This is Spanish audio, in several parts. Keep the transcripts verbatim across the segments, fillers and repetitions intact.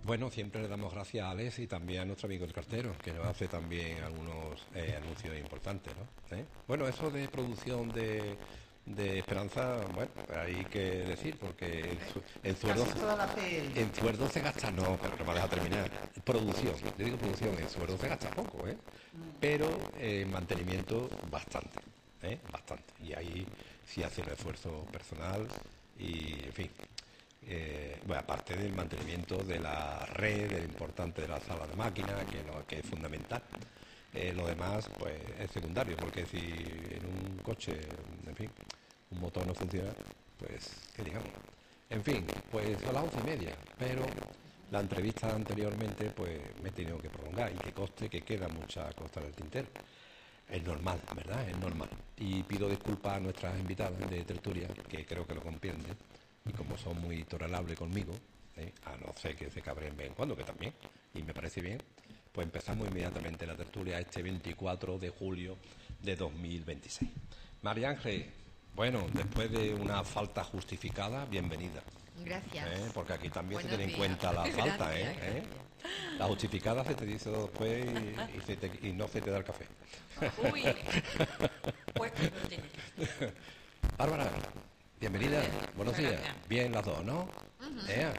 Bueno, siempre le damos gracias a Alex y también a nuestro amigo el cartero, que nos hace también algunos eh, anuncios importantes, ¿no? ¿Eh? Bueno, eso de producción de, de Esperanza, bueno, hay que decir, porque en, su, en sueldo, en sueldo se gasta, no, pero no me deja terminar. Producción, yo digo producción, en sueldo se gasta poco, ¿eh? Pero en eh, mantenimiento bastante, ¿eh? Bastante. Y ahí sí hace un esfuerzo personal y, en fin. Eh, bueno, aparte del mantenimiento de la red, del importante de la sala de máquinas, que, no, que es fundamental. Eh, lo demás, pues, es secundario, porque si en un coche, en fin, un motor no funciona, pues, ¿qué digamos? En fin, pues a las once y media, pero la entrevista anteriormente, pues, me he tenido que prolongar y que conste que queda mucha costa del tintero. Es normal, ¿verdad? Es normal. Y pido disculpas a nuestras invitadas de tertulia, que creo que lo comprenden. Y como son muy tolerables conmigo, ¿eh? A no ser que se cabren de vez en cuando, que también, y me parece bien, pues empezamos inmediatamente la tertulia este veinticuatro de julio de dos mil veintiséis. María Ángel, bueno, después de una falta justificada, bienvenida. Gracias. ¿Eh? Porque aquí también Buenos se tiene en días. cuenta la falta, Gracias, ¿eh? ¿Eh? La justificada se te dice después y, y, se te, y no se te da el café. Uy, pues no tiene. Bárbara, bienvenida, buenos días. Gracias. Bien las dos, ¿no? Uh-huh. ¿Eh?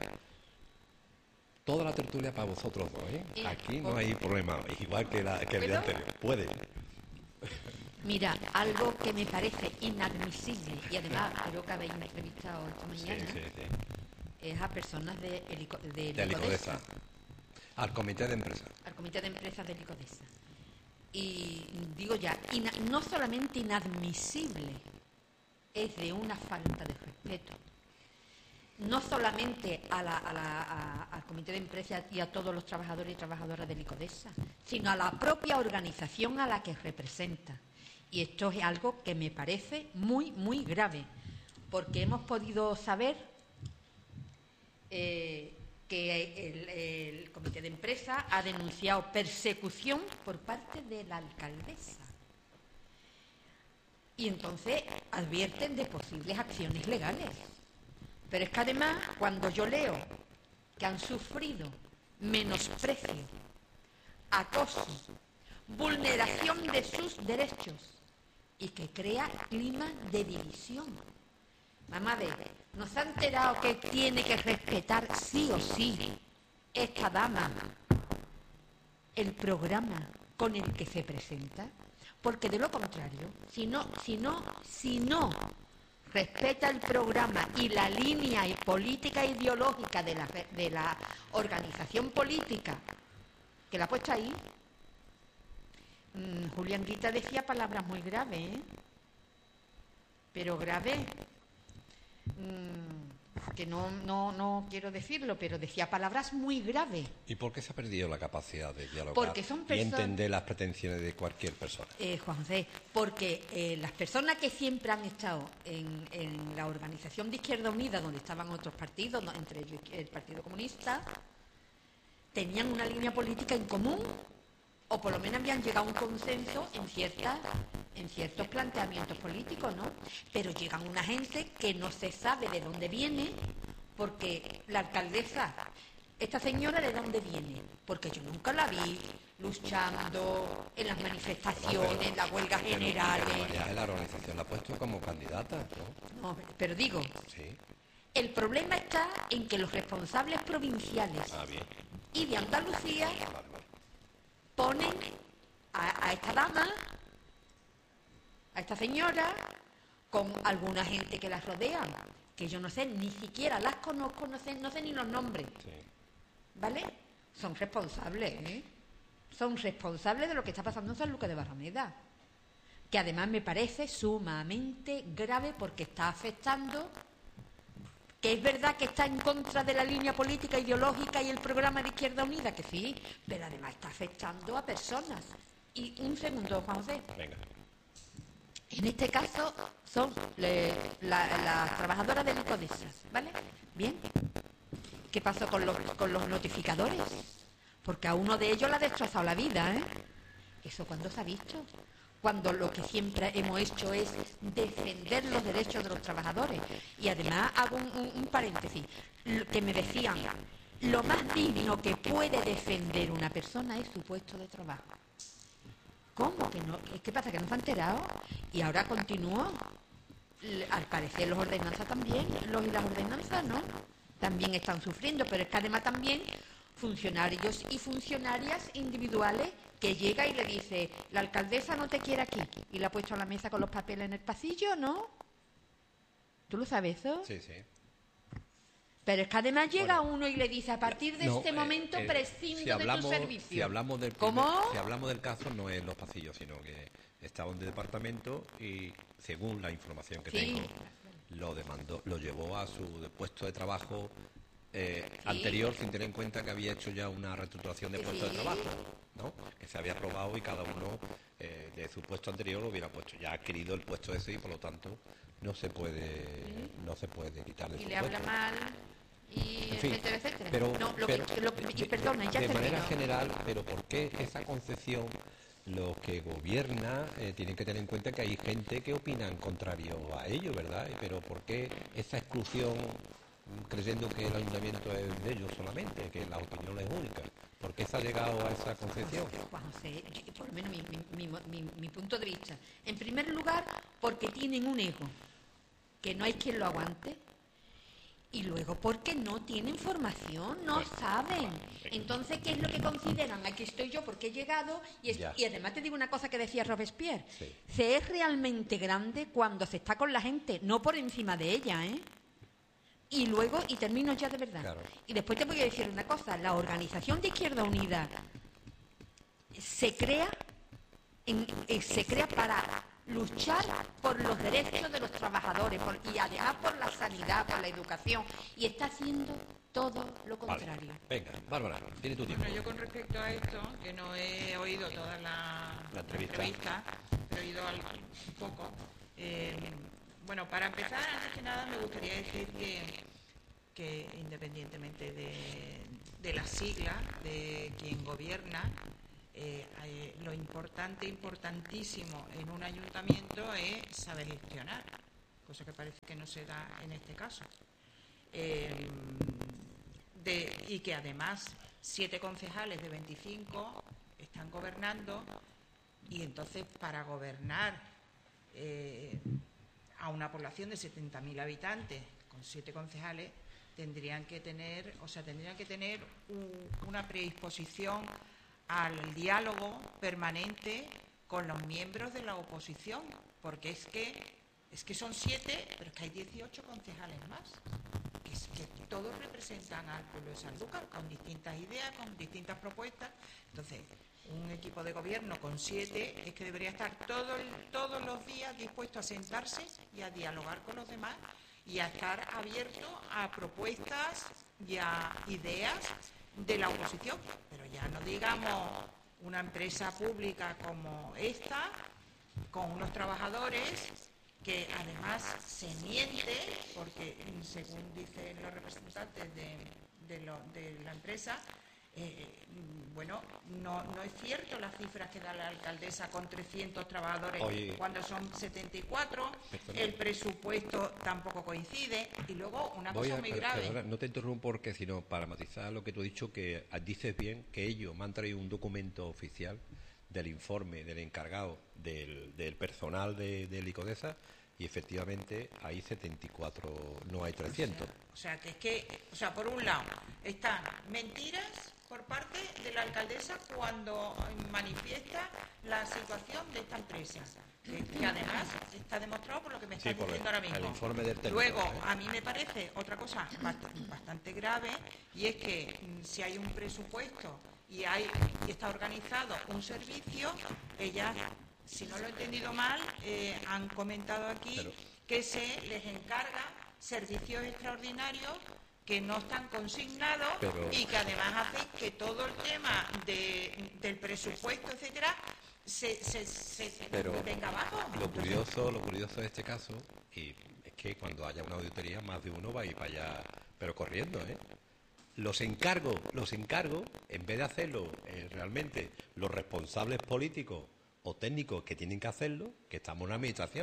Toda la tertulia para vosotros dos, ¿eh? Y- Aquí no hay problema, igual que, la, que el día ¿Puedo? anterior. Puede. Mira, algo que me parece inadmisible, y además creo que habéis entrevistado esta Sí, mañana, sí, sí. es a personas de, Helico- de De Licodesa, Licodesa. Al comité de empresa. al Comité de Empresas de Licodesa. Y digo ya, ina- no solamente inadmisible, es de una falta de respeto. No solamente a la- a la- a- al Comité de Empresas y a todos los trabajadores y trabajadoras de Licodesa, sino a la propia organización a la que representa. Y esto es algo que me parece muy, muy grave, porque hemos podido saber eh, que el, el Comité de Empresas ha denunciado persecución por parte de la alcaldesa. Y entonces advierten de posibles acciones legales. Pero es que además, cuando yo leo que han sufrido menosprecio, acoso, vulneración de sus derechos y que crea clima de división. Mamá, ve, nos ha enterado que tiene que respetar sí o sí esta dama el programa con el que se presenta, porque de lo contrario, si no, si no, si no respeta el programa y la línea y política ideológica de la, de la organización política que la ha puesto ahí, mmm, Julián Guita decía palabras muy graves, ¿eh? Pero grave, mmm, que no, no, no quiero decirlo, pero decía palabras muy graves. ¿Y por qué se ha perdido la capacidad de dialogar Porque son y perso- entender las pretensiones de cualquier persona? Eh, Juan José, porque eh, las personas que siempre han estado en, en la organización de Izquierda Unida, donde estaban otros partidos, ¿no?, entre ellos el Partido Comunista, tenían una línea política en común, o por lo menos habían llegado a un consenso en ciertas, en ciertos planteamientos políticos, ¿no? Pero llegan una gente que no se sabe de dónde viene, porque la alcaldesa, esta señora, ¿de dónde viene? Porque yo nunca la vi luchando en las manifestaciones, en las huelgas generales. Ya la organización la ha puesto como candidata, ¿no? No, pero digo, Sí. el problema está en que los responsables provinciales Ah, bien. y de Andalucía Vale, vale. ponen a, a esta dama, a esta señora, con alguna gente que las rodea, que yo no sé, ni siquiera las conozco, no sé, no sé ni los nombres, Sí. ¿vale? Son responsables, ¿eh? Son responsables de lo que está pasando en San Lucas de Barrameda, que además me parece sumamente grave porque está afectando, que es verdad que está en contra de la línea política, ideológica y el programa de Izquierda Unida, que sí, pero además está afectando a personas. Y un segundo, Juan José. Venga. En este caso son le- la- las trabajadoras de Licodesa, ¿vale? Bien. ¿Qué pasó con los, con los notificadores? Porque a uno de ellos le ha destrozado la vida, ¿eh? ¿Eso cuándo se ha visto? Cuando lo que siempre hemos hecho es defender los derechos de los trabajadores. Y además hago un, un- un paréntesis, lo que me decían, lo más digno que puede defender una persona es su puesto de trabajo. ¿Cómo que no? ¿Qué pasa? ¿Que no se ha enterado? Y ahora continúa. Al parecer los ordenanzas también, los y las ordenanzas, ¿no? También están sufriendo, pero es que además también funcionarios y funcionarias individuales que llega y le dice, la alcaldesa no te quiere aquí, y la ha puesto a la mesa con los papeles en el pasillo, ¿no? ¿Tú lo sabes eso? Sí, sí. Pero es que además llega Bueno, uno y le dice, a partir de no, este eh, momento eh, prescindo si hablamos, de tu servicio. Si hablamos, del ¿Cómo? primer- si hablamos del caso, no es en los pasillos, sino que estaba en el departamento y, según la información que Sí. tengo, lo demandó, lo llevó a su puesto de trabajo eh, Sí. anterior, sin tener en cuenta que había hecho ya una reestructuración de Sí. puesto de trabajo, ¿no? Que se había aprobado y cada uno eh, de su puesto anterior lo hubiera puesto. Ya ha adquirido el puesto ese y, por lo tanto, no se puede, no se puede quitar de Y su le habla puesto. mal, y En fin, etcétera, etcétera. pero, no, lo pero que, lo que- y de, perdona, ya de manera termino. general, pero ¿por qué esa concepción? Los que gobierna eh, tienen que tener en cuenta que hay gente que opinan contrario a ello, ¿verdad? Pero ¿por qué esa exclusión, mm, creyendo que el ayuntamiento es de ellos solamente, que la opinión es única? ¿Por qué se ha llegado a esa concepción? Juan José, yo- por lo menos mi, mi- mi- mi- mi punto de vista. En primer lugar, porque tienen un ego, que no hay quien lo aguante. Y luego porque no tienen formación, no Bueno, saben. vale, venga. Entonces, ¿qué es lo que consideran? Aquí estoy yo porque he llegado. Y, es- Ya. y además te digo una cosa que decía Robespierre. Sí. Se es realmente grande cuando se está con la gente, no por encima de ella, ¿eh? Y luego, y termino ya de verdad. Claro. Y después te voy a decir una cosa. La Organización de Izquierda Unida se crea, en- eh, se crea para luchar por los derechos de los trabajadores por- y además por la sanidad, por la educación. Y está haciendo todo lo Vale. contrario. Venga, Bárbara, tiene tu tiempo. Bueno, yo con respecto a esto, que no he oído toda la, La entrevista. pero he oído algo, un poco. eh, bueno, para empezar, antes que nada, me gustaría decir que, que independientemente de, de la sigla de quien gobierna, eh, eh, lo importante, importantísimo en un ayuntamiento es saber gestionar, cosa que parece que no se da en este caso. Eh, de- y que además siete concejales de veinticinco están gobernando, y entonces para gobernar eh, a una población de setenta mil habitantes con siete concejales tendrían que tener, o sea, tendrían que tener un- una predisposición al diálogo permanente con los miembros de la oposición, porque es que es que son siete, pero es que hay dieciocho concejales más, que, es que todos representan al pueblo de Sanlúcar con distintas ideas, con distintas propuestas. Entonces, un equipo de gobierno con siete es que debería estar todo el- todos los días dispuesto a sentarse y a dialogar con los demás y a estar abierto a propuestas y a ideas de la oposición. Pero ya no digamos una empresa pública como esta, con unos trabajadores que además se miente, porque según dicen los representantes de, de lo- de la empresa, eh, bueno, no, no es cierto las cifras que da la alcaldesa con trescientos trabajadores Oye. cuando son setenta y cuatro, Perdona. el presupuesto tampoco coincide, y luego una Voy cosa a, muy per- grave. perdona, no te interrumpo porque, sino para matizar lo que tú has dicho, que dices bien que ellos me han traído un documento oficial del informe del encargado del, del personal de, de Licodesa, y efectivamente hay setenta y cuatro, no hay trescientos. O sea, que es que, o sea, por un lado, están mentiras por parte de la alcaldesa cuando manifiesta la situación de esta empresa, que, que además está demostrado por lo que me Sí, estás por el- diciendo ahora mismo. el informe del técnico, Luego, ¿eh? a mí me parece otra cosa bast- bastante grave, y es que mm, si hay un presupuesto y hay y está organizado un servicio, ellas, si no lo he entendido mal, eh, han comentado aquí Pero- que se les encarga servicios extraordinarios que no están consignados, Pero- y que además hacen que todo el tema de- del presupuesto, etcétera, se, se, se Pero venga abajo. Lo Entonces, curioso, lo curioso de este caso, y es que cuando haya una auditoría, más de uno va a ir para allá, pero corriendo, ¿eh? Los encargos, los encargos, en vez de hacerlo eh, realmente los responsables políticos o técnicos que tienen que hacerlo, que estamos en una administración,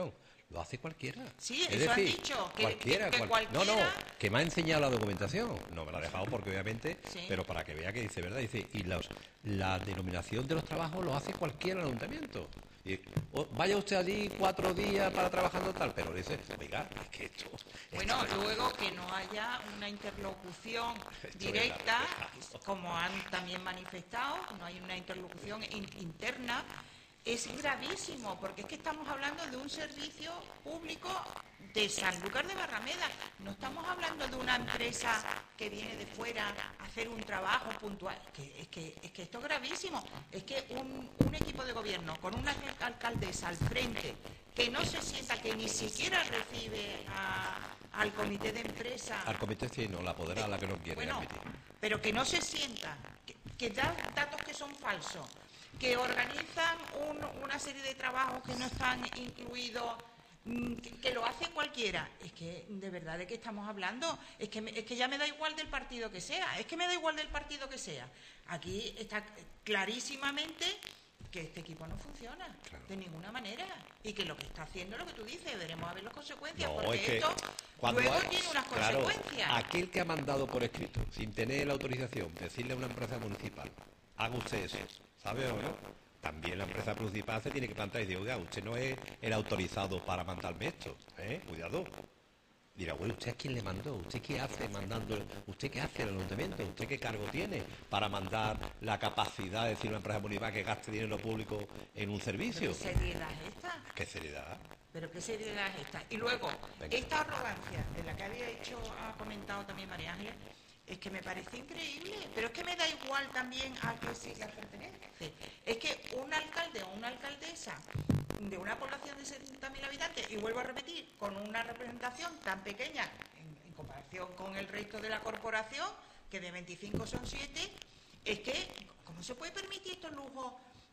lo hace cualquiera. Sí, es eso han decir, dicho, que- cualquiera, que- que cual- No, no, cualquiera- que me ha enseñado la documentación. No me la ha dejado porque obviamente, Sí. pero para que vea que dice verdad, dice, y los, la denominación de los trabajos lo hace cualquiera en el ayuntamiento. Y, o, vaya usted allí cuatro días para trabajando tal, pero dice, oiga, es que esto... Bueno, esto- luego que no haya una interlocución Esto directa, es la- como han también manifestado, no hay una interlocución in- interna, es gravísimo, porque es que estamos hablando de un servicio público de Sanlúcar de Barrameda. No estamos hablando de una empresa que viene de fuera a hacer un trabajo puntual. Es que, es que, es que esto es gravísimo. Es que un, un equipo de gobierno con una alcaldesa al frente que no se sienta, que ni siquiera recibe a- al comité de empresa. Al comité sí, no, la apodera a la que no quiere Bueno, admitir. pero que no se sienta, que, que da datos que son falsos, que organizan un- una serie de trabajos que no están incluidos, mm, que, que lo hace cualquiera. Es que, de verdad, ¿de qué estamos hablando? Es que, me- es que ya me da igual del partido que sea, es que me da igual del partido que sea. Aquí está clarísimamente que este equipo no funciona Claro. de ninguna manera y que lo que está haciendo es lo que tú dices, veremos a ver las consecuencias, No, porque es que esto cuando luego hay- tiene unas claro, consecuencias. aquel que ha mandado por escrito, sin tener la autorización, decirle a una empresa municipal, haga usted eso, ¿sabe o no? También la empresa municipal se tiene que plantear y decir, oiga, usted no es el autorizado para mandarme esto, ¿eh? Cuidado. Dirá, bueno, ¿usted a quién le mandó? ¿Usted qué hace mandando? ¿Usted qué hace el ayuntamiento? ¿Usted qué cargo tiene para mandar la capacidad de decir a una empresa municipal que gaste dinero público en un servicio? ¿Qué seriedad es esta? ¿Qué seriedad? Pero qué seriedad es esta. Y luego, Venga. esta arrogancia de la que había hecho, ha comentado también María Ángeles, es que me parece increíble. Pero es que me da igual también a qué sigla pertenece. Es que un alcalde o una alcaldesa de una población de setenta mil habitantes, y vuelvo a repetir, con una representación tan pequeña en, en comparación con el resto de la corporación, que de veinticinco son siete, es que, ¿cómo se puede permitir estos lujos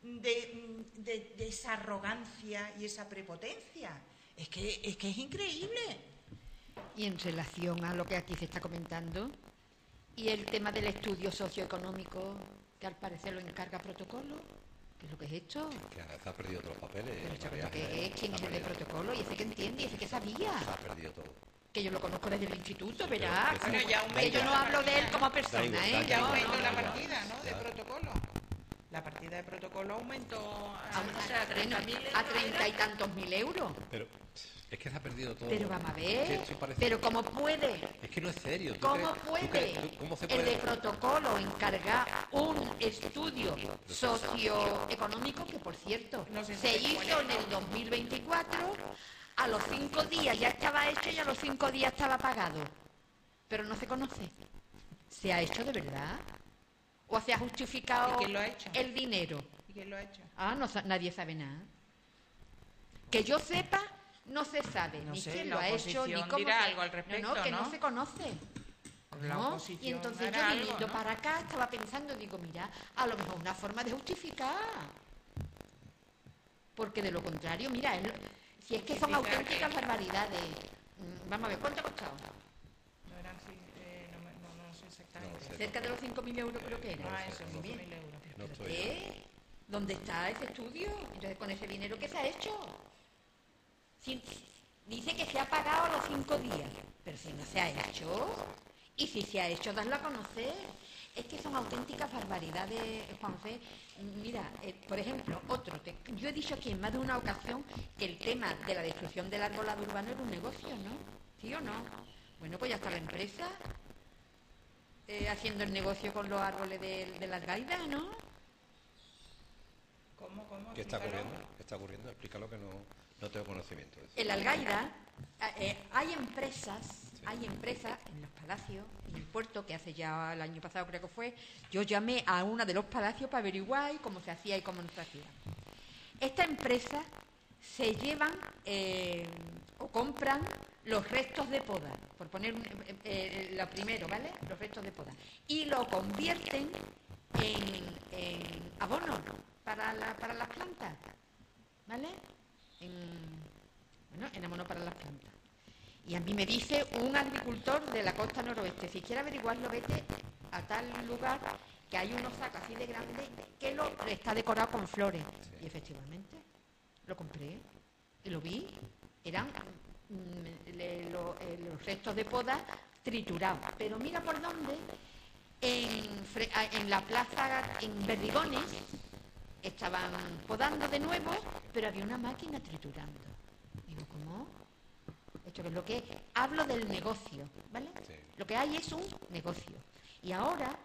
de, de- de esa arrogancia y esa prepotencia? Es que, es que es increíble. Y en relación a lo que aquí se está comentando, y el tema del estudio socioeconómico, que al parecer lo encarga protocolo, ¿qué es lo que es esto? Que se ha perdido todos los papeles. Pero esto María lo que Ángeles. es, ¿quién Se es ha el de perdido- protocolo? Y ese que entiende, y ese que sabía. Se ha perdido todo. Que yo lo conozco desde el instituto, Sí, verá. pero que Bueno, sí. ya Que aumento yo no la hablo de él partida, como ¿no? persona, Da igual, ¿eh? da Ya igual. aumentó no, la no, no. partida, ¿no? De Ya. protocolo. La partida de protocolo aumentó a, A, no sé, a treinta mil a treinta y tantos mil euros. Pero es que se ha perdido todo. Pero vamos a Es que ver. eso parece- Pero ¿cómo puede? Es que no es serio. ¿tú ¿Cómo crees- tú puede crees- tú- ¿Cómo se el puede? de protocolo encargar un estudio socioeconómico que, por cierto, No sé si se se hizo pone, en el dos mil veinticuatro, a los cinco días ya estaba hecho y a los cinco días estaba pagado? Pero no se conoce. ¿Se ha hecho de verdad? ¿O se ha justificado ¿Y quién lo ha hecho? el dinero? ¿Y quién lo ha hecho? Ah, no, sa- nadie sabe nada. Que yo sepa, no se sabe No ni sé, quién la lo ha hecho, ni oposición cómo dirá se- algo al respecto, No, no, que no, ¿no? se conoce. La ¿no? oposición Y entonces hará yo algo, viniendo ¿no? para acá estaba pensando, digo, mira, a lo mejor una forma de justificar. Porque de lo contrario, mira, es lo- si es que son Justificar auténticas que- barbaridades. Mm, Vamos a ver, ¿cuánto ha costado? No eran, sí, eh, no, me- no, no sé exactamente. No sé. Cerca de los cinco mil euros creo que era. Ah, eso, Muy cinco bien. mil euros. No ¿Pero estoy- qué? ¿Dónde está ese estudio? Entonces, con ese dinero, ¿qué se ha hecho? Si- dice que se ha pagado a los cinco días, pero si no se ha hecho, y si se ha hecho, darlo a conocer. Es que son auténticas barbaridades, Juan José. Mira, eh, por ejemplo, otro. te- yo he dicho aquí en más de una ocasión que el tema de la destrucción del arbolado urbano era un negocio, ¿no? ¿Sí o no? Bueno, pues ya está la empresa eh, haciendo el negocio con los árboles de, de las gaidas, ¿no? ¿Cómo, cómo? ¿Qué está Explícalo. ocurriendo? ¿Qué está ocurriendo? Explícalo que no, no tengo conocimiento de eso. En la Algaida eh, hay empresas, hay empresas en los palacios, en el puerto, que hace ya el año pasado creo que fue, yo llamé a una de los palacios para averiguar y cómo se hacía y cómo no se hacía. Esta empresa se llevan eh, o compran los restos de poda, por poner un- eh, eh, lo primero, ¿vale? Los restos de poda. Y lo convierten en, en abono para, la- para las plantas, ¿vale? En, bueno, en abono para las plantas. Y a mí me dice un agricultor de la costa noroeste, si quiere averiguarlo, vete a tal lugar que hay unos sacos así de grandes que lo está decorado con flores. Y efectivamente, lo compré y lo vi. eran mm, le- lo- eh, los restos de poda triturados. Pero mira por dónde, en, fre- a- en la plaza, en Berrigones, estaban podando de nuevo, pero había una máquina triturando. Digo, ¿cómo? ¿Esto qué es lo que es? Hablo del negocio, ¿vale? Sí. Lo que hay es un negocio. Y ahora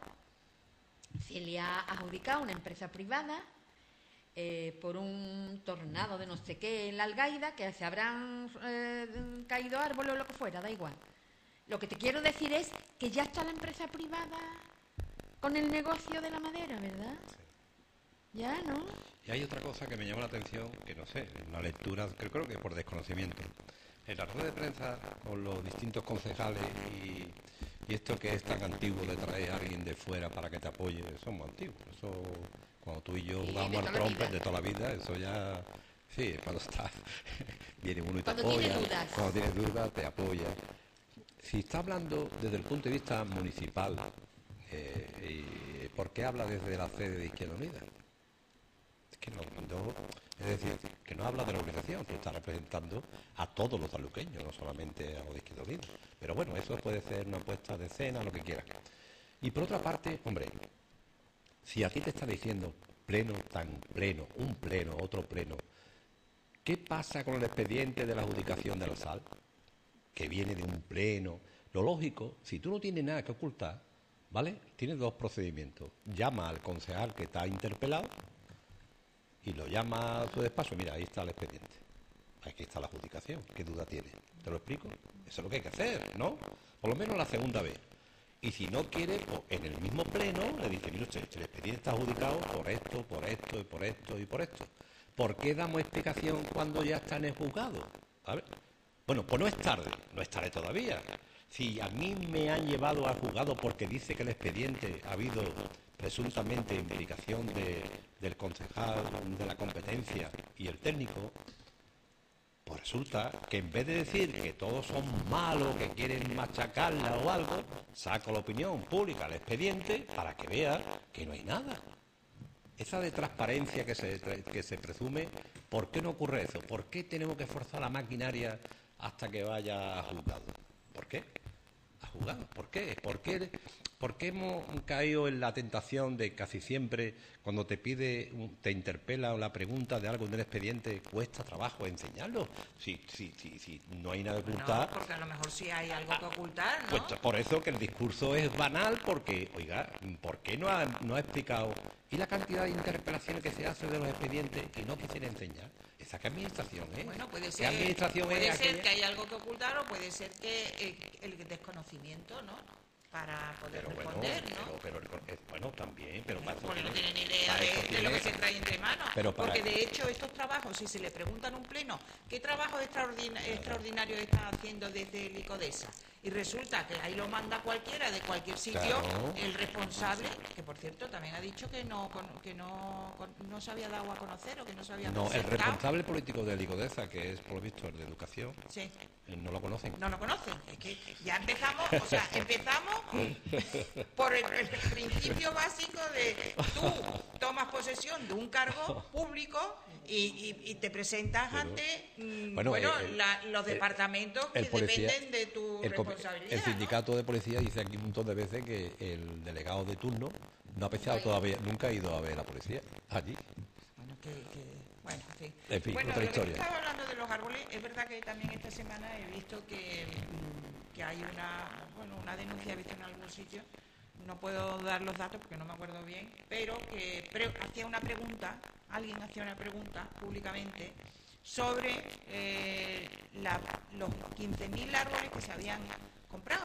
se le ha adjudicado a una empresa privada eh, por un tornado de no sé qué en la Algaida, que se habrán eh, caído árboles o lo que fuera, da igual. Lo que te quiero decir es que ya está la empresa privada con el negocio de la madera, ¿verdad? Ya, ¿no? Y hay otra cosa que me llama la atención, que no sé, en la lectura, creo, creo que por desconocimiento. En la rueda de prensa con los distintos concejales y, y esto que es tan antiguo de traer a alguien de fuera para que te apoye, eso es muy antiguo. Eso, cuando tú y yo Sí, jugamos de al toda la trompe vida. de toda la vida, eso ya, sí, cuando está, viene uno y te Cuando apoya. tienes dudas. Cuando tienes dudas, te apoya. Si está hablando desde el punto de vista municipal, eh, y ¿por qué habla desde la sede de Izquierda Unida? Es que no, no- es decir, que no habla de la organización, que está representando a todos los taluqueños, no solamente a los de Izquierda Unida. Pero bueno, eso puede ser una puesta de escena, lo que quieras. Y por otra parte, hombre, si a ti te está diciendo pleno, tan pleno, un pleno, otro pleno, ¿qué pasa con el expediente de la adjudicación de la sal? Que viene de un pleno. Lo lógico, si tú no tienes nada que ocultar, ¿vale? Tienes dos procedimientos. Llama al concejal que está interpelado y lo llama a su despacho. Mira, ahí está el expediente. Aquí está la adjudicación. ¿Qué duda tiene? ¿Te lo explico? Eso es lo que hay que hacer, ¿no? Por lo menos la segunda vez. Y si no quiere, pues en el mismo pleno le dice, mire usted, el expediente está adjudicado por esto, por esto y por esto y por esto. ¿Por qué damos explicación cuando ya está en el juzgado? ¿Sabes? Bueno, pues no es tarde, no es tarde todavía. Si a mí me han llevado al juzgado porque dice que el expediente ha habido presuntamente implicación de, del concejal de la competencia y el técnico, pues resulta que en vez de decir que todos son malos, que quieren machacarla o algo, saco la opinión pública al expediente para que vea que no hay nada. Esa de transparencia que se, que se presume, ¿por qué no ocurre eso? ¿Por qué tenemos que forzar la maquinaria hasta que vaya a juzgado? ¿Por qué? A juzgado. ¿Por qué? ¿Por qué, por qué hemos caído en la tentación de casi siempre, cuando te pide, un- te interpela o la pregunta de algo en el expediente, cuesta trabajo enseñarlo? Si, si, si, si no hay nada que No, ocultar. porque a lo mejor sí hay algo que ocultar, ¿no? Pues por eso que el discurso es banal, porque, oiga, ¿por qué no ha, no ha explicado? ¿Y la cantidad de interpelaciones que se hace de los expedientes y no quisiera enseñar? ¿Esa qué administración es? Bueno, puede ¿Qué ser, administración puede es ser aquella? que hay algo que ocultar o puede ser que eh, el desconocimiento, ¿no? Para poder Pero bueno, responder, ¿no? pero, pero, eh, bueno, también, pero para eso Porque no tiene- tienen ni idea para eso de, de lo tiene- que se trae entre manos. Pero para- Porque de hecho estos trabajos, si se le preguntan un pleno, ¿qué trabajo extraordina- extraordinario está haciendo desde el ICODESA? Y resulta que ahí lo manda cualquiera de cualquier sitio, Claro. el responsable, que por cierto también ha dicho que no con- que no, con- no se había dado a conocer o que no se había No, el presentado. responsable político de Licodeza, que es por lo visto el de educación, Sí. eh, no lo conocen. No lo conocen. Es que ya empezamos, o sea, empezamos por el, el principio básico de tú tomas posesión de un cargo público y, y- y te presentas ante mm, Bueno, bueno, el- la- los el- departamentos que el policía- dependen de tu El, co- responsabilidad. el ¿no? sindicato de policía dice aquí un montón de veces que el delegado de turno no ha pensado todavía, nunca ha ido a ver a la policía allí. Bueno, que, que- bueno, en fin. En fin, Bueno, otra lo que historia. estaba hablando de los árboles, es verdad que también esta semana he visto que, mm, que hay una, bueno, una denuncia, he visto en algún sitio, no puedo dar los datos porque no me acuerdo bien, pero que pre- hacía una pregunta, alguien hacía una pregunta públicamente sobre eh, la- los quince mil árboles que se habían comprado.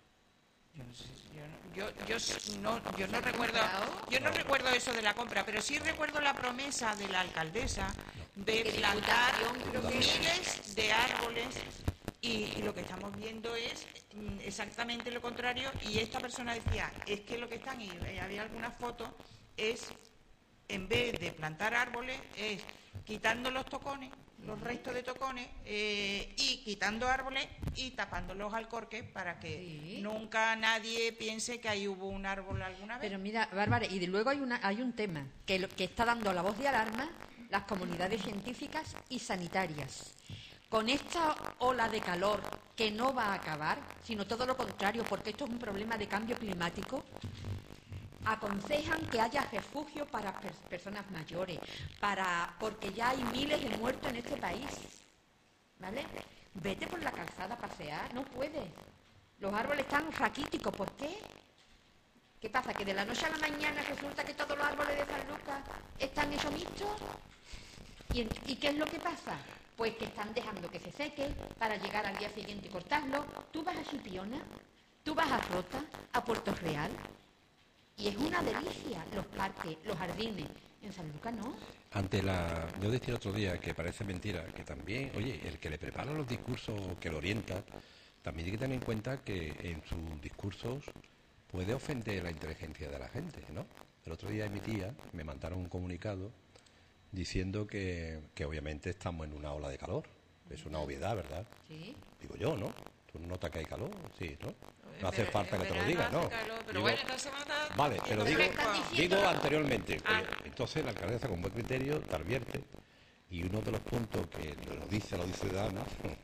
Yo no sé, yo no, yo, yo s- no, yo no recuerdo, yo no recuerdo eso de la compra, pero sí recuerdo la promesa de la alcaldesa de Que plantar Diputación creo que- miles de árboles y, y lo que estamos viendo es mm, exactamente lo contrario. Y esta persona decía, es que lo que están, y y había algunas fotos, es en vez de plantar árboles, es quitando los tocones, los restos de tocones, eh, y quitando árboles y tapando los alcorques para que Sí. nunca nadie piense que ahí hubo un árbol alguna vez. Pero mira, Bárbara, y de luego hay, una, hay un tema que, lo- que está dando la voz de alarma las comunidades científicas y sanitarias. con esta ola de calor que no va a acabar, sino todo lo contrario, porque esto es un problema de cambio climático, aconsejan que haya refugio para per- personas mayores, para porque ya hay miles de muertos en este país, ¿vale? Vete por la calzada a pasear, no puedes. Los árboles están raquíticos, ¿por qué? ¿Qué pasa? ¿Que de la noche a la mañana resulta que todos los árboles de San Lucas están hechos mixtos? ¿Y, en- ¿Y qué es lo que pasa? Pues que están dejando que se seque para llegar al día siguiente y cortarlo. Tú vas a Chipiona, tú vas a Rota, a Puerto Real, y es una delicia los parques, los jardines. En San Lucas no. Ante la... Yo decía otro día que parece mentira, que también, oye, el que le prepara los discursos, que lo orienta, también hay que tener en cuenta que en sus discursos puede ofender la inteligencia de la gente, ¿no? El otro día mi tía me mandaron un comunicado diciendo que, que obviamente estamos en una ola de calor. Es una obviedad, ¿verdad? Sí. Digo yo, ¿no? ¿Tú no notas que hay calor? Sí, ¿no? En No hace ver- falta en que te lo verano diga, hace ¿no? calor, pero Digo, bueno, esta semana vale, pero digo, están diciendo- digo anteriormente. Ah. Oye, entonces la alcaldesa con buen criterio te advierte, y uno de los puntos que lo dice la ciudadana,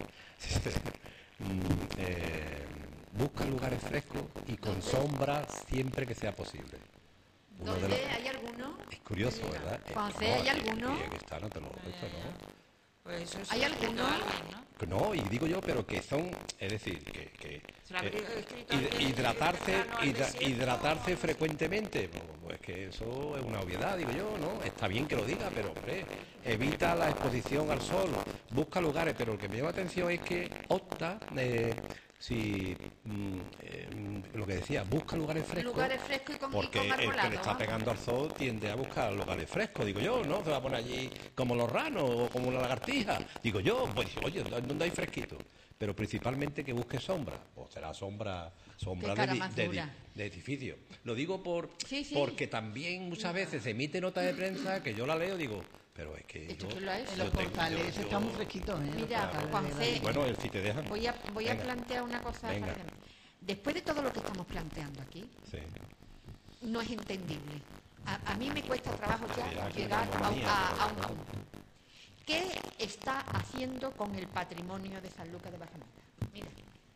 eh, busca lugares frescos y con sombra siempre que sea posible. Uno de ¿Dónde los- hay alguno? Es curioso, ¿verdad? Juan Es- C, ¿hay aquí- alguno? aquí- aquí está, no te lo esto, ¿no? Pues eso ¿Hay se lo ha escrito alguno? alguien, ¿no? Que No, y digo yo, pero que son, es decir, que, que Se lo ha eh, escrito hid- alguien hidratarse, cercano al hidra- desierto. hidratarse frecuentemente, pues, pues que eso es una obviedad, digo yo, ¿no? Está bien que lo diga, pero hombre, evita la exposición al sol, busca lugares, pero lo que me llama la atención es que opta, eh, si mm, eh, mm, lo que decía, busca lugares frescos. Lugares frescos y con, y Porque con el que le arbolado, está vamos. pegando al sol tiende a buscar lugares frescos, digo yo, ¿no? Se va a poner allí como los ranos o como la lagartija. Digo yo, pues oye, ¿dónde hay fresquito? Pero principalmente que busque sombra, o será sombra sombra Qué de, cara di- más de di- dura. de edificio. Lo digo por Sí, sí. porque también muchas veces se emite nota de prensa que yo la leo, digo, pero es que ¿Esto yo, quién lo ha hecho? yo Los tengo- portales, yo- ese yo- está muy fresquito, ¿eh? Los Mira, portales Juan de C. Madrid. Bueno, si te dejan. Voy a, voy a Venga. plantear una cosa. Venga. Fátima. Después de todo lo que estamos planteando aquí, Sí. no es entendible. A, a mí me cuesta trabajo ya Sí, aquí llegar tenemos a, un- manía, a- pero a un no. punto. ¿Qué está haciendo con el patrimonio de San Lucas de Barrameda? Mira,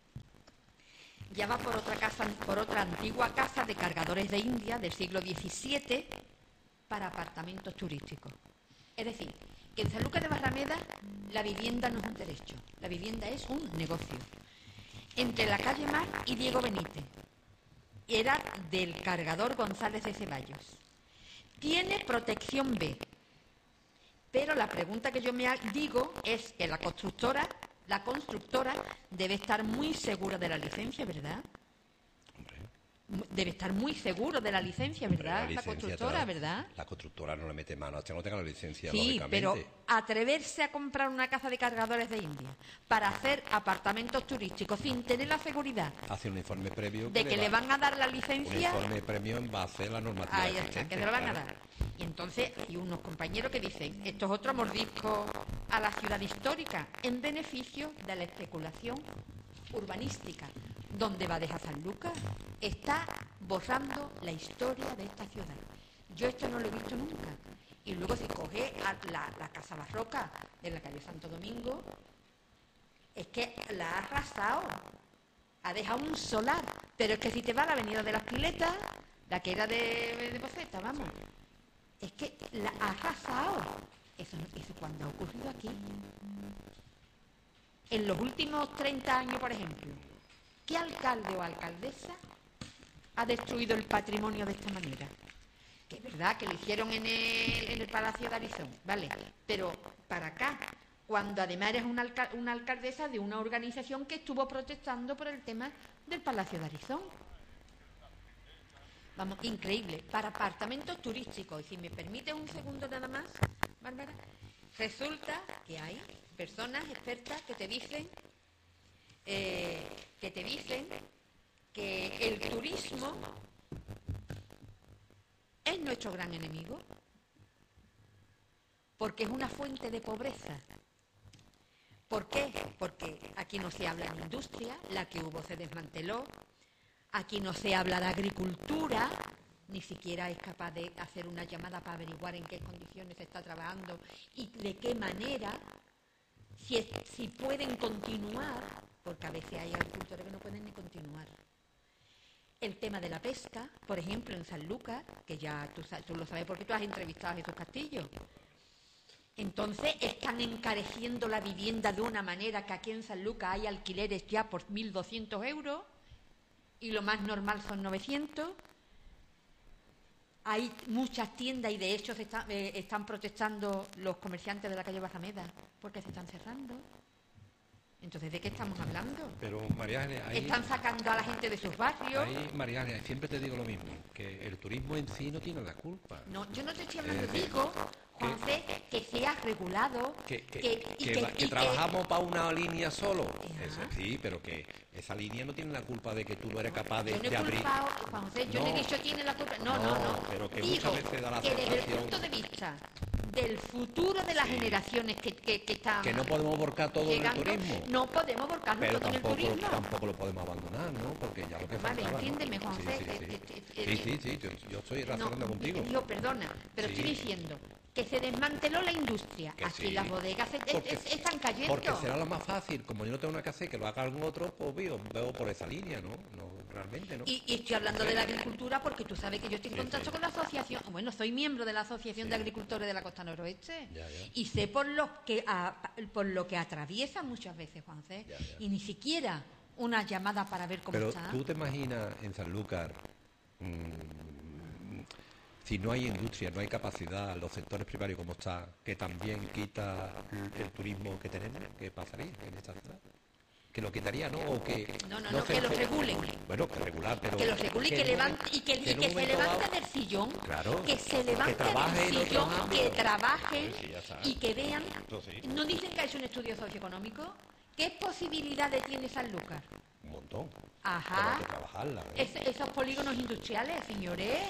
ya va por otra casa, por otra antigua casa de cargadores de India del siglo diecisiete para apartamentos turísticos. Es decir, que en San Lucas de Barrameda la vivienda no es un derecho, la vivienda es un negocio. Entre la calle Mar y Diego Benítez. Era del cargador González de Ceballos. Tiene protección B. Pero la pregunta que yo me ha- digo es que la constructora, la constructora debe estar muy segura de la licencia, ¿verdad? Hombre. Debe estar muy seguro de la licencia, Hombre, ¿verdad? La, licencia constructora, te la- ¿verdad? La constructora no le mete mano hasta que no tenga la licencia, Sí, lógicamente. pero atreverse a comprar una casa de cargadores de India para hacer apartamentos turísticos sin tener la seguridad Hace un informe previo de que le van a dar la un licencia, informe previo en base a la normativa ahí está, existente, que se lo van a claro. dar. Y entonces hay unos compañeros que dicen, esto es otro mordisco a la ciudad histórica en beneficio de la especulación urbanística. ¿Dónde va a dejar San Lucas? Está borrando la historia de esta ciudad. Yo esto no lo he visto nunca. Y luego si coge a la, la Casa Barroca de la calle Santo Domingo, es que la ha arrasado. Ha dejado un solar. Pero es que si te va a la Avenida de las Piletas, la que era de, de Boceta, vamos, es que la ha arrasado. Eso, no- eso cuando ha ocurrido aquí. En los últimos treinta años, por ejemplo, ¿qué alcalde o alcaldesa ha destruido el patrimonio de esta manera? Que es verdad que lo hicieron en el, en el Palacio de Arizón, ¿vale? Pero para acá, cuando además eres una, alca- una alcaldesa de una organización que estuvo protestando por el tema del Palacio de Arizón. Vamos, increíble. Para apartamentos turísticos, y si me permite un segundo nada más, Bárbara, resulta que hay personas expertas que te dicen, eh, que te dicen que el turismo es nuestro gran enemigo, porque es una fuente de pobreza. ¿Por qué? Porque aquí no se habla de industria, la que hubo se desmanteló, aquí no se habla de agricultura, ni siquiera es capaz de hacer una llamada para averiguar en qué condiciones se está trabajando y de qué manera. si, es- si pueden continuar, porque a veces hay agricultores que no pueden ni continuar. El tema de la pesca, por ejemplo, en Sanlúcar, que ya tú, sa- tú lo sabes porque tú has entrevistado a Jesús Castillo. Entonces están encareciendo la vivienda de una manera que aquí en Sanlúcar hay alquileres ya por mil doscientos euros y lo más normal son novecientos. Hay muchas tiendas y de hecho se está- eh, están protestando los comerciantes de la calle Bajameda porque se están cerrando. Entonces, ¿de qué estamos hablando? Pero, María Ángeles, ahí, Están sacando a la gente de sus barrios. ahí, María Ángeles, siempre te digo lo mismo, que el turismo en sí no tiene la culpa. No, yo no te estoy hablando, Eh, digo, Juanfe, que sea regulado, Que, que, que, y que que, va- que y que- trabajamos para una línea solo. Ya. Eso, sí, pero que esa línea no tiene la culpa de que tú no eres capaz de, Yo no he de abrir. culpado, Juan José, yo no he No. dicho tiene la culpa. No, no, No, no. pero que Digo muchas veces da la que desde el sensación- punto de vista del futuro de las Sí. generaciones que, que, que están Que no podemos volcar todo llegando, en el turismo. no podemos volcarlo Pero todo en el tampoco, turismo. tampoco lo podemos abandonar, ¿no? Porque ya lo que Vale, faltaba, ¿no? entiéndeme, Juan Sí, José, sí, que- sí. que- que- Sí, sí, sí, yo, yo estoy razonando No, contigo. Digo, perdona, pero Sí. estoy diciendo que se desmanteló la industria. Que Aquí sí. las bodegas se- Porque- es- es- están cayendo. Porque será lo más fácil. Como yo no tengo nada que hacer, que lo haga algún otro, pues veo, veo por esa línea, ¿no? No, realmente, ¿no? Y, y estoy hablando de la agricultura porque tú sabes que yo estoy en Sí, contacto sí. con la asociación, bueno, soy miembro de la Asociación Sí. de Agricultores de la Costa Noroeste Ya, ya. y sé por lo que a- por lo que atraviesa muchas veces, Juanfe, Ya, ya. y ni siquiera una llamada para ver cómo Pero está. tú te imaginas en Sanlúcar, mm, si no hay industria, no hay capacidad, los sectores primarios como está, que también quita el, el turismo que tenemos, ¿qué pasaría en esta ciudad? Que lo quitaría, ¿no? O que No, no, no, se- que lo regulen. Bueno, que regular, pero Que lo regule y que, en un levante momento- y que, y en que un se momento levante dado- del sillón, Claro, que se levante trabaje del en otros sillón, que ámbitos. trabajen Pues sí, ya está. y que vean. Eso sí. ¿No dicen que ha hecho un estudio socioeconómico? ¿Qué posibilidades tiene Sanlúcar? Un montón. Ajá. Pero hay que trabajarla, ¿eh? Es- esos polígonos industriales, señores.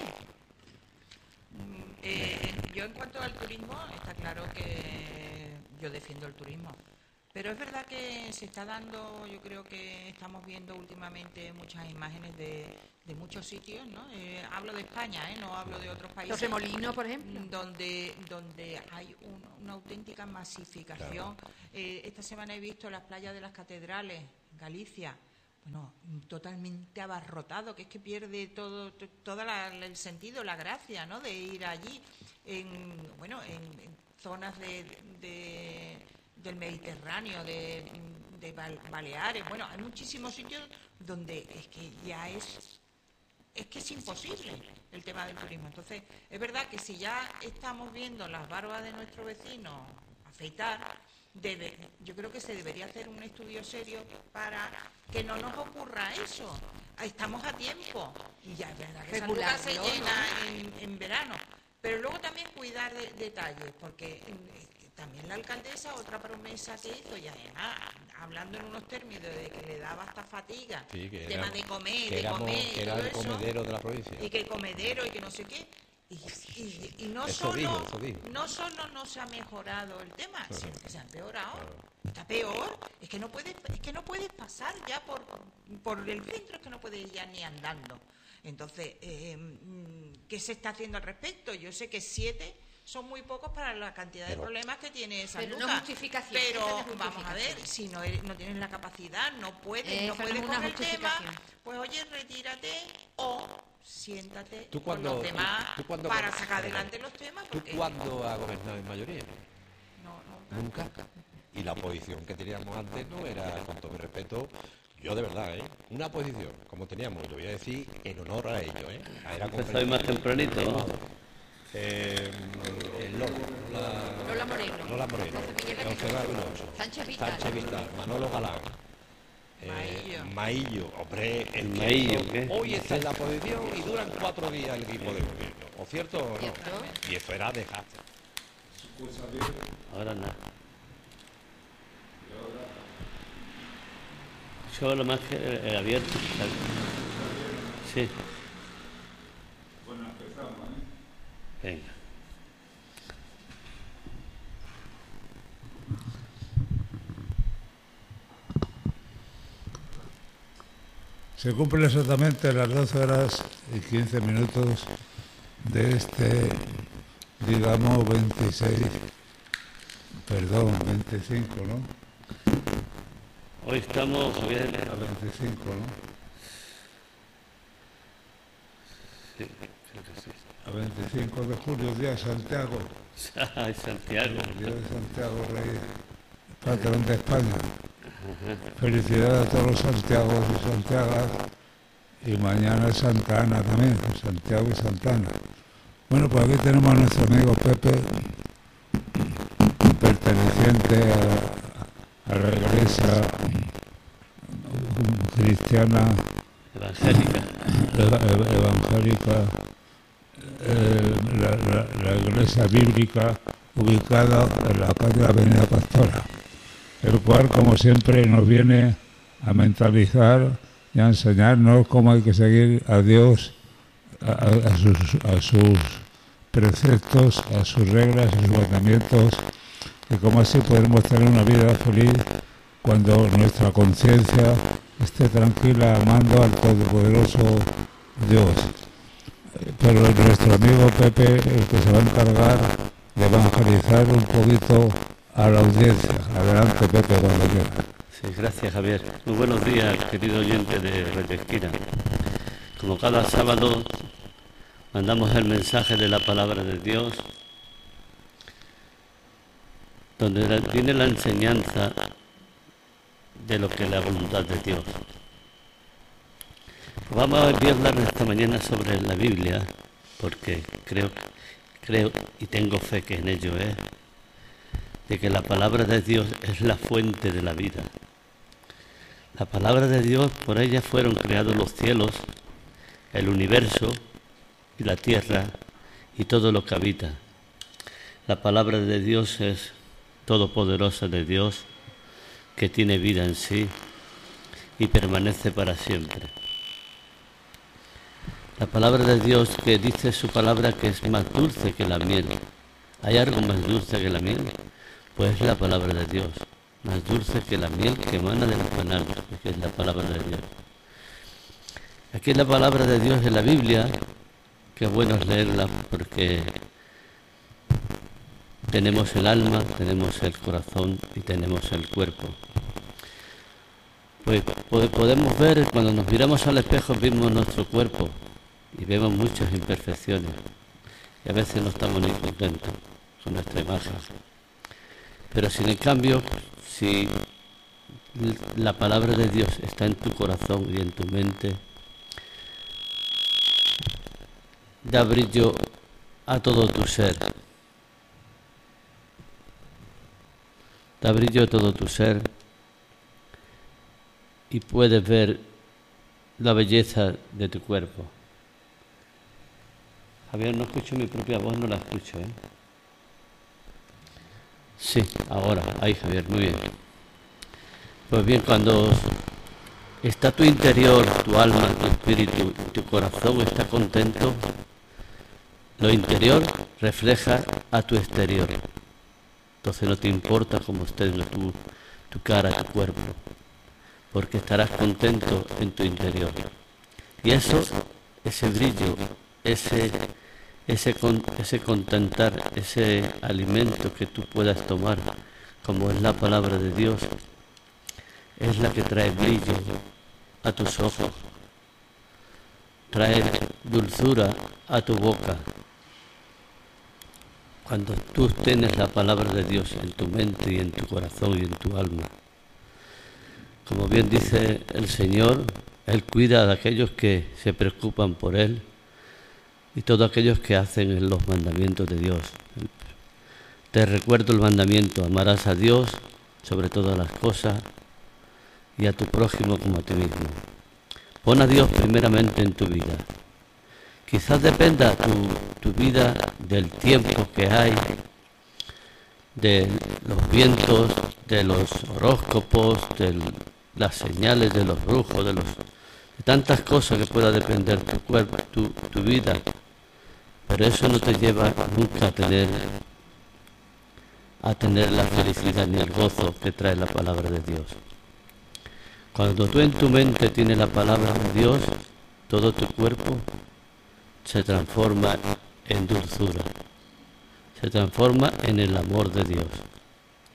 Mm, eh, yo en cuanto al turismo, está claro que yo defiendo el turismo. Pero es verdad que se está dando, yo creo que estamos viendo últimamente muchas imágenes de, de muchos sitios, ¿no? Eh, hablo de España, ¿eh? No hablo de otros países. Los remolinos, por ejemplo. Mm, Donde, donde hay un- una auténtica masificación. Eh, esta semana he visto las playas de las catedrales, en Galicia, bueno, totalmente abarrotado, que es que pierde todo, to- todo la- el sentido, la gracia, ¿no? De ir allí, en, bueno, en, en zonas de, de- del Mediterráneo, de, de Bal- Baleares, bueno, hay muchísimos sitios donde es que ya es es que es imposible el tema del turismo. Entonces, es verdad que si ya estamos viendo las barbas de nuestro vecino afeitar, debe, yo creo que se debería hacer un estudio serio para que no nos ocurra eso. Estamos a tiempo y ya es verdad que Sanlúcar se Regularlo, llena en, en verano. Pero luego también cuidar de detalles, porque eh, también la alcaldesa, otra promesa que hizo, y además hablando en unos términos de que le daba hasta fatiga, Sí, que tema era- de comer, que de éramos- comer, que y era todo el eso, comedero de la provincia. y que el comedero y que no sé qué. Y, y- y no, Eso solo, dijo, eso dijo. no solo no se ha mejorado el tema, sino que se ha empeorado. Claro. Está peor. Es que no puedes, es que no puedes pasar ya por, por el centro, es que no puedes ir ya ni andando. Entonces, eh, mm, ¿qué se está haciendo al respecto? Yo sé que siete son muy pocos para la cantidad de Pero- problemas que tiene Pero no Sanlúcar. justificación, Pero esa no es vamos a ver, justificación. si no, eres- no tienes la capacidad, no puedes, Esa no no puedes es una con el tema, justificación. pues oye, retírate o siéntate Tú con cuando- los demás tú cuando- para sacar adelante los temas. ¿Tú Porque cuándo has gobernado en mayoría? no, no, Nunca. Y la oposición que teníamos antes no era, con todo mi respeto, yo de verdad, ¿eh? Una oposición, como teníamos, lo voy a decir en honor a ellos, ¿eh? Era Empezáis más tempranito. Eh, el Lola, Lola, Lola Moreno. Lola Moreno, José Miguel José Aguilar. Gabiloso, Sánchez Vital. Sánchez Vital, Manolo Galán, eh, Maillo. Maillo, hombre, es que Maillo, eso- ¿qué? hoy está en la oposición y duran cuatro días el equipo de gobierno, ¿o cierto o no? Cierto. Y eso era desastre. Ahora nada. Yo lo más que el, el abierto. ¿sabes? Sí. Bueno, empezamos, ¿eh? Venga. Se cumplen exactamente las doce horas y quince minutos de este, digamos, veintiséis, perdón, veinticinco, ¿no? Hoy estamos, Javier, A veinticinco, ¿no? sí, creo que sí. A veinticinco de julio, día de Santiago. Ay, Santiago. Día de Santiago, rey, patrón de España. Felicidades a todos los Santiagos y Santiagas. Y mañana es Santa Ana también, Santiago y Santa Ana. Bueno, pues aquí tenemos a nuestro amigo Pepe, perteneciente a, a la iglesia cristiana Evangélica. eva- eva- evangélica, eh, la, la- la iglesia bíblica ubicada en la calle Avenida Pastora, el cual, como siempre, nos viene a mentalizar y a enseñarnos cómo hay que seguir a Dios, a, a- a sus, a sus preceptos, a sus reglas y sus mandamientos, y cómo así podemos tener una vida feliz cuando nuestra conciencia esté tranquila amando al Todopoderoso Dios. Pero nuestro amigo Pepe, el que se va a encargar de evangelizar un poquito a la audiencia. Adelante, Pepe, cuando quieras. Sí, gracias, Javier. Muy buenos días, querido oyente de Radio Esquina. Como cada sábado, mandamos el mensaje de la palabra de Dios, donde la- viene la enseñanza de lo que es la voluntad de Dios. Vamos a hablar esta mañana sobre la Biblia, porque creo, creo y tengo fe que en ello es, de que la palabra de Dios es la fuente de la vida. La palabra de Dios, por ella fueron creados los cielos, el universo y la tierra y todo lo que habita. La palabra de Dios es todopoderosa de Dios, que tiene vida en sí y permanece para siempre. La palabra de Dios, que dice su palabra que es más dulce que la miel. ¿Hay algo más dulce que la miel? Pues es la palabra de Dios, más dulce que la miel que emana del panal, que es la palabra de Dios. Aquí la palabra de Dios en la Biblia, que bueno es leerla porque tenemos el alma, tenemos el corazón y tenemos el cuerpo. Pues po- podemos ver, cuando nos miramos al espejo, vemos nuestro cuerpo y vemos muchas imperfecciones. Y a veces no estamos ni contentos con nuestra imagen. Pero sin en cambio, si l- la palabra de Dios está en tu corazón y en tu mente, da brillo a todo tu ser. Da brillo a todo tu ser y puedes ver la belleza de tu cuerpo. Javier, no escucho mi propia voz, no la escucho, ¿eh? Sí, ahora, ahí Javier, muy bien. Pues bien, cuando está tu interior, tu alma, tu espíritu, tu corazón está contento, lo interior refleja a tu exterior. Entonces no te importa cómo esté tu, tu cara, tu cuerpo, porque estarás contento en tu interior. Y eso, ese brillo, ese, ese, con- ese contentar, ese alimento que tú puedas tomar, como es la palabra de Dios, es la que trae brillo a tus ojos, trae dulzura a tu boca. Cuando tú tienes la palabra de Dios en tu mente y en tu corazón y en tu alma. Como bien dice el Señor, Él cuida de aquellos que se preocupan por Él y todos aquellos que hacen los mandamientos de Dios. Te recuerdo el mandamiento: amarás a Dios sobre todas las cosas y a tu prójimo como a ti mismo. Pon a Dios primeramente en tu vida. Quizás dependa tu, tu vida del tiempo que hay, de los vientos, de los horóscopos, de las señales de los brujos, de, los, de tantas cosas que pueda depender tu cuerpo, tu, tu vida. Pero eso no te lleva nunca a tener, a tener la felicidad ni el gozo que trae la palabra de Dios. Cuando tú en tu mente tienes la palabra de Dios, todo tu cuerpo se transforma en dulzura, se transforma en el amor de Dios.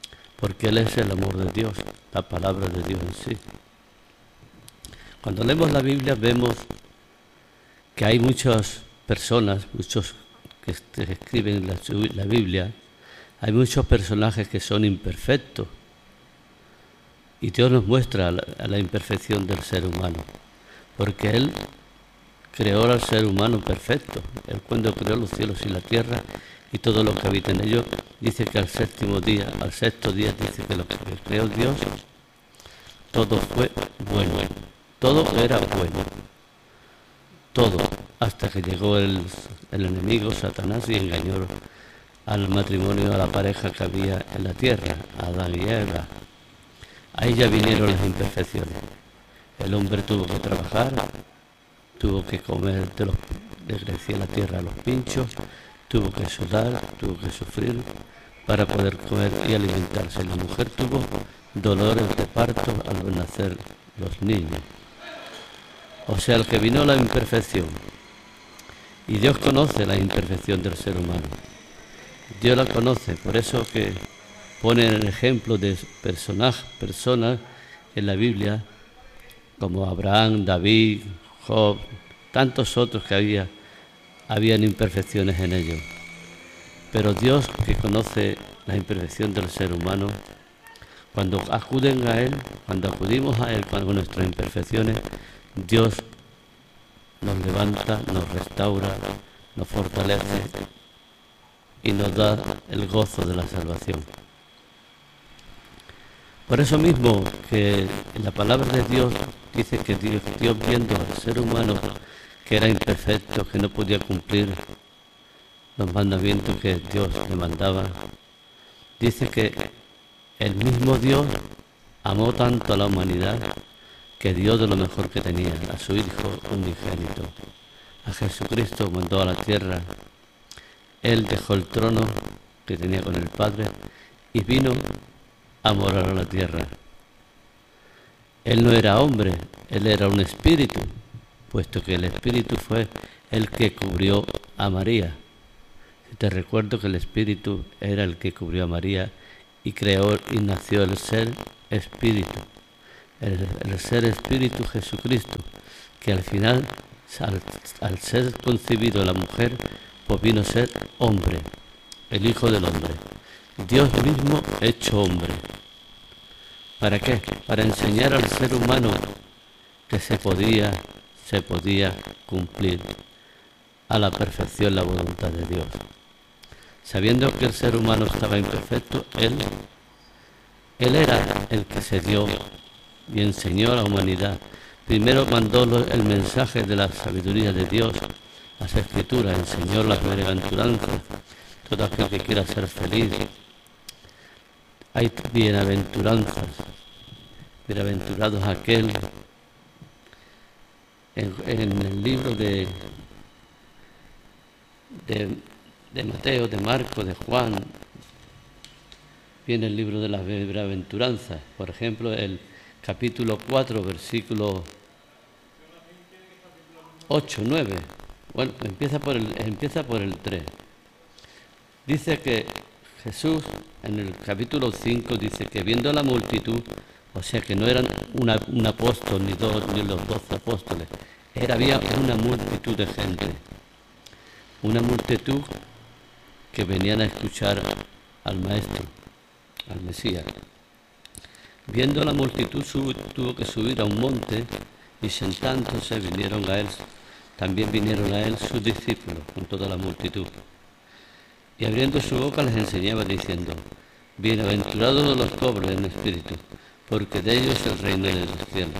porque Él es el amor de Dios, la palabra de Dios en sí. Cuando leemos la Biblia vemos que hay muchas personas, muchos que escriben la, la Biblia, hay muchos personajes que son imperfectos. Y Dios nos muestra la, la imperfección del ser humano, porque Él creó al ser humano perfecto. Él cuando creó los cielos y la tierra y todo lo que habita en ellos, dice que al séptimo día, al sexto día, dice que lo que creó Dios, todo fue bueno, todo era bueno, todo, hasta que llegó el, el enemigo, Satanás, y engañó al matrimonio, a la pareja que había en la tierra, Adán y Eva. Ahí ya vinieron las imperfecciones. El hombre tuvo que trabajar, tuvo que comer de los, le crecía la tierra a los pinchos, tuvo que sudar, tuvo que sufrir para poder comer y alimentarse. La mujer tuvo dolores de parto al nacer los niños. O sea, el que vino la imperfección. Y Dios conoce la imperfección del ser humano. Dios la conoce, por eso que pone el ejemplo de personajes, personas en la Biblia, como Abraham, David, Job, tantos otros que había, habían imperfecciones en ellos. Pero Dios, que conoce la imperfección del ser humano, cuando acuden a Él, cuando acudimos a Él con nuestras imperfecciones, Dios nos levanta, nos restaura, nos fortalece y nos da el gozo de la salvación. Por eso mismo que en la palabra de Dios dice que Dios, Dios viendo al ser humano que era imperfecto, que no podía cumplir los mandamientos que Dios le mandaba, dice que el mismo Dios amó tanto a la humanidad que dio de lo mejor que tenía, a su Hijo unigénito. A Jesucristo mandó a la tierra. Él dejó el trono que tenía con el Padre y vino a morar a la tierra. Él no era hombre, Él era un espíritu, puesto que el espíritu fue el que cubrió a María. Te recuerdo que el espíritu era el que cubrió a María y creó y nació el ser espíritu, el, el ser espíritu Jesucristo, que al final, al, al ser concebido la mujer, pues vino a ser hombre, el Hijo del Hombre. Dios mismo hecho hombre. ¿Para qué? Para enseñar al ser humano que se podía, se podía cumplir a la perfección la voluntad de Dios. Sabiendo que el ser humano estaba imperfecto, Él, Él era el que se dio y enseñó a la humanidad. Primero mandó el mensaje de la sabiduría de Dios, las Escrituras, enseñó las bienaventuranzas, todo aquel que quiera ser feliz. Hay bienaventuranzas, bienaventurados aquel, en, en el libro de, de, de Mateo, de Marcos, de Juan, viene el libro de las bienaventuranzas, por ejemplo, el capítulo cuatro, versículo ocho, nueve, bueno, empieza por el, empieza por el tres. Dice que Jesús, en el capítulo cinco, dice que viendo la multitud, o sea que no eran una, un apóstol ni dos ni los doce apóstoles, era, había una multitud de gente, una multitud que venían a escuchar al Maestro, al Mesías. Viendo la multitud sub, tuvo que subir a un monte y sentándose vinieron a él, también vinieron a él sus discípulos con toda la multitud. Y abriendo su boca les enseñaba diciendo: bienaventurados los pobres en espíritu, porque de ellos es el reino de los cielos.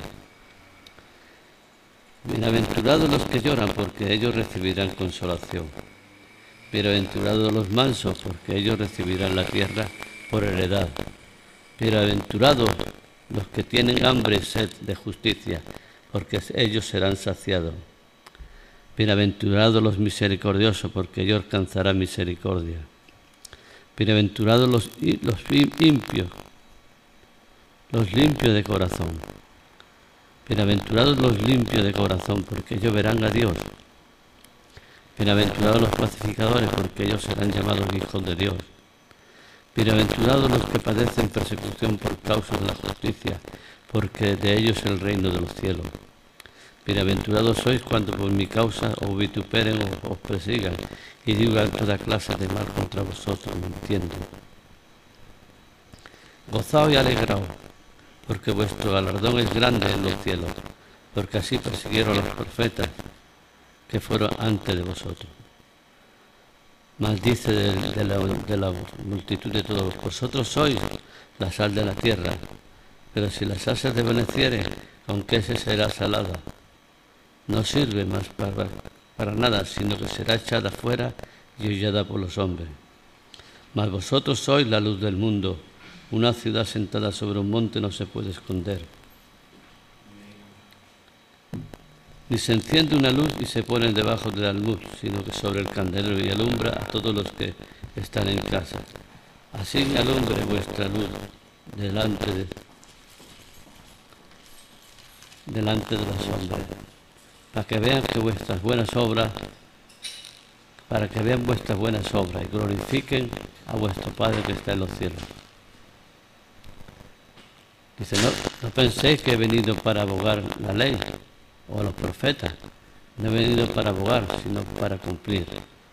Bienaventurados los que lloran, porque ellos recibirán consolación. Bienaventurados los mansos, porque ellos recibirán la tierra por heredad. Bienaventurados los que tienen hambre y sed de justicia, porque ellos serán saciados. Bienaventurados los misericordiosos, porque ellos alcanzarán misericordia. Bienaventurados los, los limpios, los limpios de corazón. Bienaventurados los limpios de corazón, porque ellos verán a Dios. Bienaventurados los pacificadores, porque ellos serán llamados hijos de Dios. Bienaventurados los que padecen persecución por causa de la justicia, porque de ellos es el reino de los cielos. Bienaventurados sois cuando por mi causa os vituperen o os persigan y digan toda clase de mal contra vosotros, mintiendo. Gozaos y alegraos, porque vuestro galardón es grande en los cielos, porque así persiguieron a los profetas que fueron antes de vosotros. Maldice de, de, la, de la multitud de todos. Vosotros sois la sal de la tierra, pero si la sal se desvaneciere, aunque se será salada, no sirve más para, para nada, sino que será echada fuera y hollada por los hombres. Mas vosotros sois la luz del mundo. Una ciudad sentada sobre un monte no se puede esconder. Ni se enciende una luz y se pone debajo del almud, sino que sobre el candelero y alumbra a todos los que están en casa. Así alumbre vuestra luz delante de, delante de los hombres, para que vean que vuestras buenas obras, para que vean vuestras buenas obras y glorifiquen a vuestro Padre que está en los cielos. Dice, no, no penséis que he venido para abogar la ley o a los profetas. No he venido para abogar, sino para cumplir.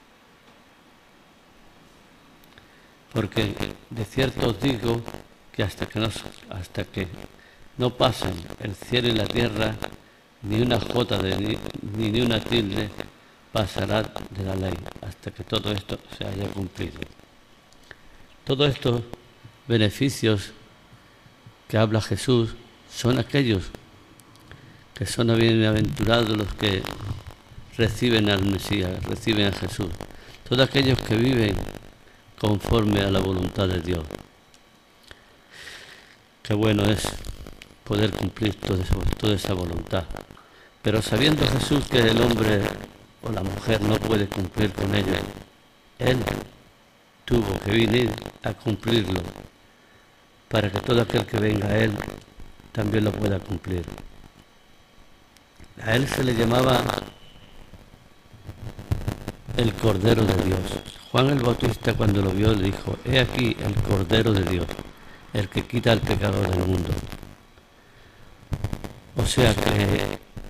Porque de cierto os digo que hasta que no, hasta que no pasen el cielo y la tierra, ni una jota de, ni, ni una tilde pasará de la ley, hasta que todo esto se haya cumplido. Todos estos beneficios que habla Jesús son aquellos que son bienaventurados los que reciben al Mesías, reciben a Jesús. Todos aquellos que viven conforme a la voluntad de Dios. Qué bueno es poder cumplir toda esa, toda esa voluntad. Pero sabiendo Jesús que el hombre o la mujer no puede cumplir con ello, Él tuvo que venir a cumplirlo para que todo aquel que venga a Él también lo pueda cumplir. A Él se le llamaba el Cordero de Dios. Juan el Bautista, cuando lo vio, le dijo: he aquí el Cordero de Dios, el que quita el pecado del mundo. O sea que